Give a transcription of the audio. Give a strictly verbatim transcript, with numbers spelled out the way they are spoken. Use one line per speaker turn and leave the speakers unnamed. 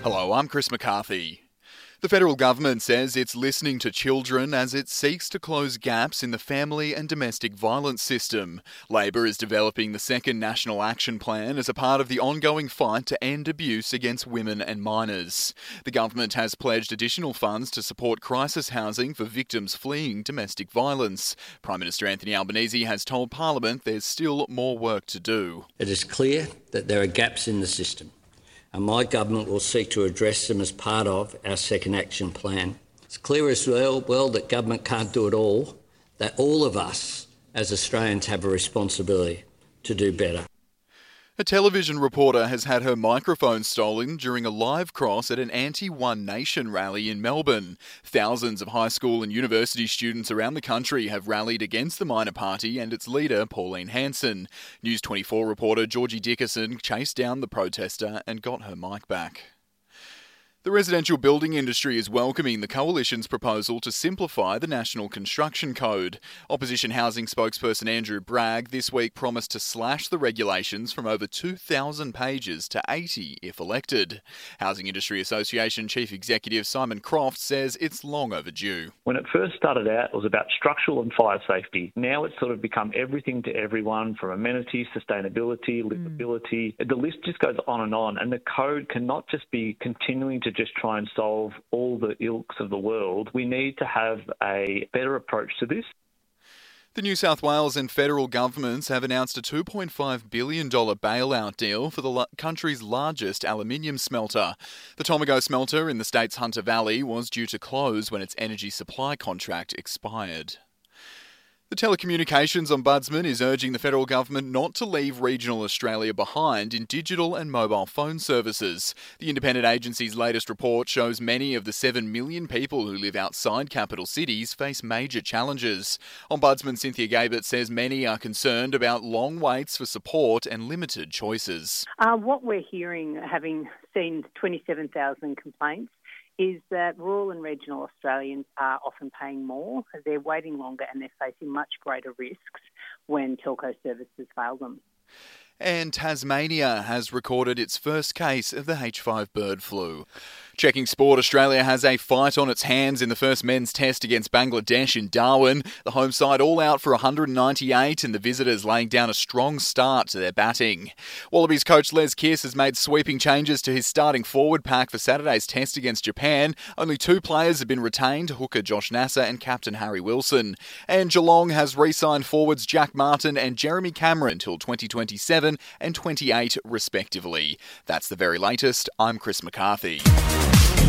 Hello, I'm Chris McCarthy. The federal government says it's listening to children as it seeks to close gaps in the family and domestic violence system. Labor is developing the second National Action Plan as a part of the ongoing fight to end abuse against women and minors. The government has pledged additional funds to support crisis housing for victims fleeing domestic violence. Prime Minister Anthony Albanese has told Parliament there's still more work to do.
It is clear that there are gaps in the system, and my government will seek to address them as part of our second action plan. It's clear as well, well that government can't do it all, that all of us as Australians have a responsibility to do better.
A television reporter has had her microphone stolen during a live cross at an anti-One Nation rally in Melbourne. Thousands of high school and university students around the country have rallied against the minor party and its leader, Pauline Hanson. News twenty-four reporter Georgie Dickerson chased down the protester and got her mic back. The residential building industry is welcoming the Coalition's proposal to simplify the National Construction Code. Opposition housing spokesperson Andrew Bragg this week promised to slash the regulations from over two thousand pages to eighty if elected. Housing Industry Association Chief Executive Simon Croft says it's long overdue.
When it first started out, it was about structural and fire safety. Now it's sort of become everything to everyone, from amenities, sustainability, livability. Mm. The list just goes on and on, and the code cannot just be continuing to just try and solve all the ilks of the world. We need to have a better approach to this.
The New South Wales and federal governments have announced a two point five billion dollars bailout deal for the lo- country's largest aluminium smelter. The Tomago smelter in the state's Hunter Valley was due to close when its energy supply contract expired. The Telecommunications Ombudsman is urging the federal government not to leave regional Australia behind in digital and mobile phone services. The independent agency's latest report shows many of the seven million people who live outside capital cities face major challenges. Ombudsman Cynthia Gabert says many are concerned about long waits for support and limited choices.
Uh, what we're hearing, having seen twenty-seven thousand complaints, is that rural and regional Australians are often paying more, they're waiting longer and they're facing much greater risks when telco services fail them.
And Tasmania has recorded its first case of the H five bird flu. Checking sport, Australia has a fight on its hands in the first men's test against Bangladesh in Darwin. The home side all out for one hundred ninety-eight and the visitors laying down a strong start to their batting. Wallabies coach Les Kiss has made sweeping changes to his starting forward pack for Saturday's test against Japan. Only two players have been retained, hooker Josh Nasser and captain Harry Wilson. And Geelong has re-signed forwards Jack Martin and Jeremy Cameron until twenty twenty-seven and twenty-eight respectively. That's the very latest. I'm Chris McCarthy.